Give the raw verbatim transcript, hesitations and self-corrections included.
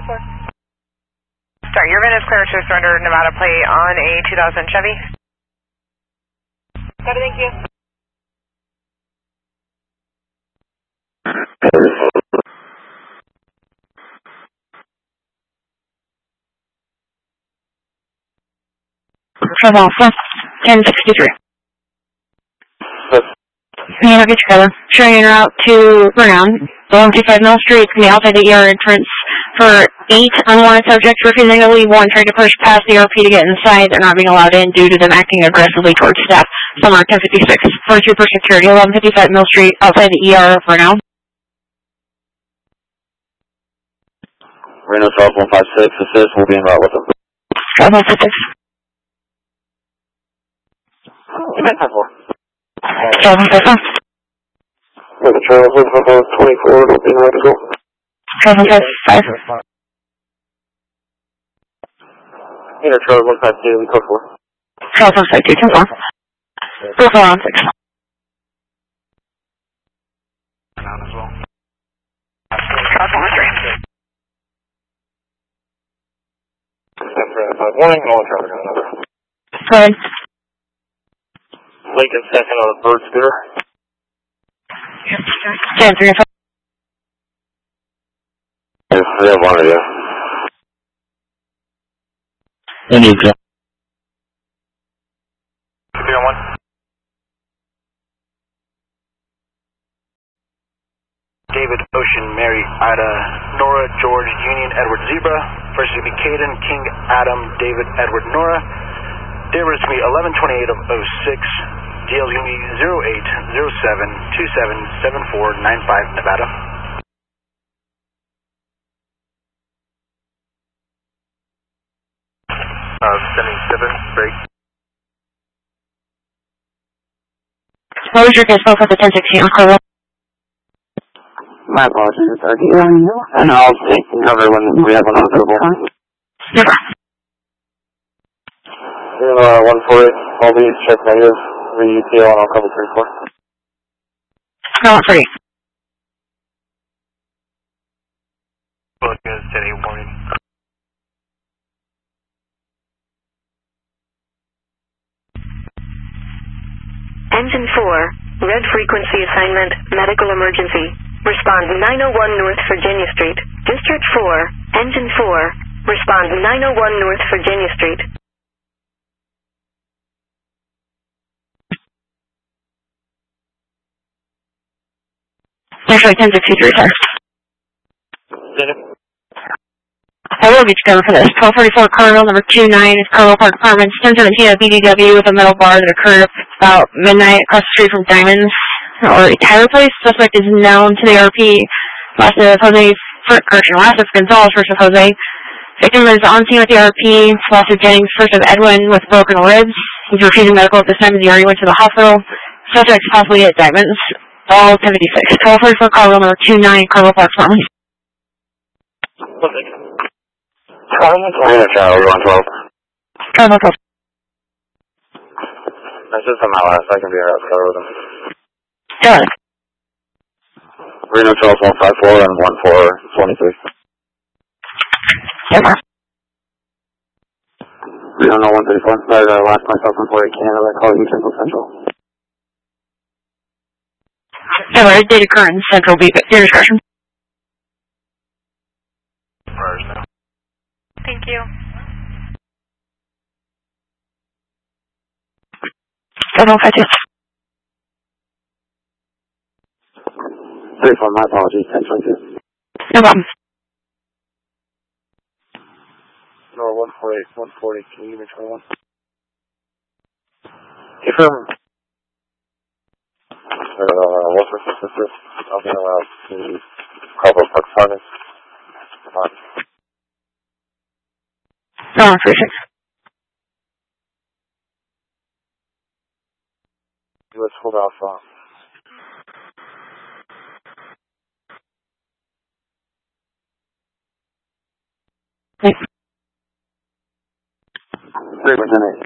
four. Sorry, your van is clear to surrender Nevada plate on a two thousand Chevy. Got it, thank you. Travel ten sixty-three. May I get together? Showing en route to Brown, one fifty-five Mill Street, from the outside the E R entrance for eight unwanted subjects refusing to leave one, trying to push past the E R P to get inside. They're not being allowed in due to them acting aggressively towards staff. Some are ten fifty-six, forty-two for security, eleven fifty-five Mill Street, outside the E R for now. Reno twelve one five six, assist, we'll be en route with them. twelve one five six. You might have four. twelve one five four. With the trailer, one five four, twenty-four, we'll be en route to go. twelve one five five. Meter trailer one five two, we code four. twelve one five two, ten four. Go four on six. Down as well. twelve one three. Warning, all traffic on another. Go ahead. Lincoln second on a bird scooter. ten three five. Yes, we have one of you. Any go. three on one. David, Ocean, Mary, Ida, Nora, George, Union, Edward, Zebra. First is going to be Caden, King, Adam, David, Edward, Nora. Denver is going to be eleven twenty-eight of oh six. D L is going to be zero eight zero seven two seven seven four nine five, Nevada. Uh, sending seven, break. What was your guess for the ten sixteen on Carlo? My apologies, it's already on you. And I'll take cover when we have one on the table. Never. Uh, one four eight, I'll be check negative. Re U T L and I'll cover three four. No, three. Well, it's going to steady warning. Engine four, red frequency assignment, medical emergency. Respond nine oh one North Virginia Street. District four, Engine four, respond nine oh one North Virginia Street. Actually, ten sixty-three, sir. I will be together for this. twelve forty-four Carmel, number two nine is Carmel Park Apartments, ten seventeen at B D W with a metal bar that occurred about midnight across the street from Diamonds, or a tire place. Suspect is known to the R P. Last of Jose, correction, last of Gonzalez, first of Jose. Victim is on scene with the R P. Last of Jennings, first of Edwin with broken ribs. He's refusing medical at this time as he already went to the hospital. Subject is possibly at Diamonds. All ten fifty-six. twelve forty-four Carmel, number two nine Carmel Park Apartments. Reno Tower, one twelve. Carmel twelve. That's just on my last, I can be around cover with them. Got it. Reno twelve, one five four and one four twenty-three. Never. Reno no one thirty-four, sorry, uh, last myself from Florida, Canada, calling you Central Central. Never, data current central B, your discretion. Thank you. seven five two. three four, my apologies, ten twenty-two. No problem. No, one four eight, one forty, can you give me twenty-one? Confirm. Uh, what's the sister? I'll be allowed to cover Park Apartments. No, three six. U S hold Alpha. Thanks. Three percent eight.